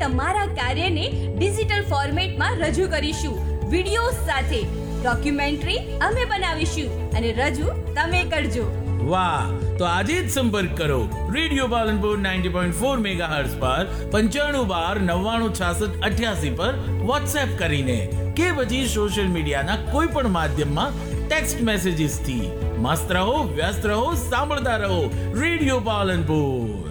તમારા કાર્યને ડિજિટલ ફોર્મેટમાં રજૂ કરીશું, વિડિયો સાથે. ડોક્યુમેન્ટરી અમે બનાવીશું અને રજૂ તમે કરજો. વાહ, તો આજે જ સંપર્ક કરો રેડિયો પાલનપુર 90.4 મેગાહર્ટ્ઝ પર 9512996688 પર વોટ્સએપ કરીને કે પછી સોશિયલ મીડિયાના કોઈ પણ માધ્યમમાં ટેક્સ્ટ મેસેજીસ થી. મસ્ત રહો, વ્યસ્ત રહો, સાંભળતા રહો રેડિયો પાલનપુર.